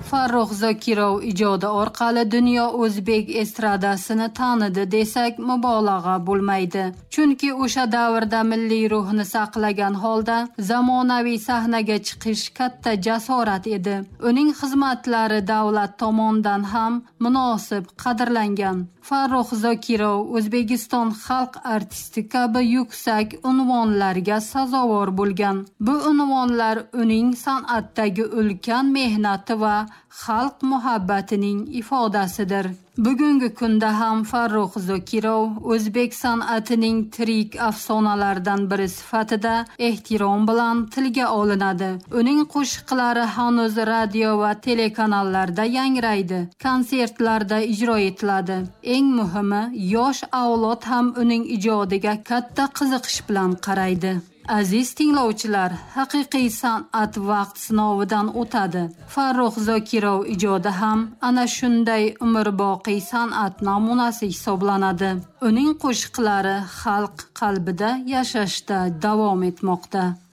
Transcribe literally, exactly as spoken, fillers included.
Farruh Zokirov ijodi orqali dunyo o'zbek estradasini tanidi desak mubolag'a bo'lmaydi. Chunki o'sha davrda milliy ruhni saqlagan holda zamonaviy sahnaga chiqish katta jasorat edi. Uning xizmatlari davlat tomonidan ham munosib qadrlangan. Farruh Zokirov O'zbekiston xalq artisti kabi yuksak unvonlarga sazovor bo'lgan. Bu unvonlar uning san'atdagi ulkan mehnati va xalq muhabbatining ifodasidir. Bugungi kunda ham Farruh Zokirov o'zbek san'atining tirik afsonalardan biri sifatida ehtirom bilan tilga olinadi. Uning qo'shiqlari hanuz radio va telekanallarda yangraydi, konsertlarda ijro etiladi. Eng muhimi, yosh avlod ham uning ijodiga katta qiziqish bilan qaraydi. Aziz tinglovchilar, haqiqiy san'at vaqt sinovidan o'tadi. Farruh Zokirov ijodi ham ana shunday umrboqiy san'at namunasi hisoblanadi. Uning qo'shiqlari xalq qalbida yashashda davom etmoqda.